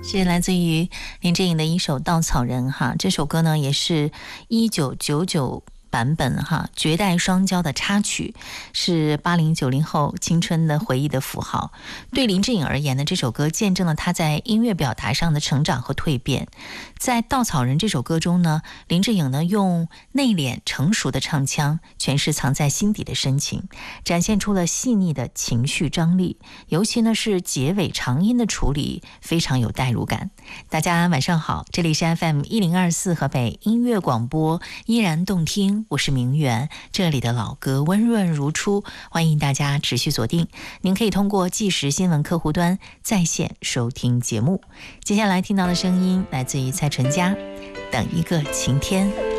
是来自于林志颖的一首《稻草人》哈，这首歌呢也是1999版本哈，绝代双骄的插曲，是80、90后青春的回忆的符号。对林志颖而言呢，这首歌见证了他在音乐表达上的成长和蜕变。在《稻草人》这首歌中呢，林志颖呢用内敛成熟的唱腔诠释藏在心底的深情，展现出了细腻的情绪张力，尤其呢是结尾长音的处理非常有代入感。大家晚上好，这里是 FM1024 河北音乐广播，依然动听，我是明媛，这里的老歌温润如初，欢迎大家持续锁定。您可以通过即时新闻客户端在线收听节目。接下来听到的声音来自于蔡淳佳，等一个晴天。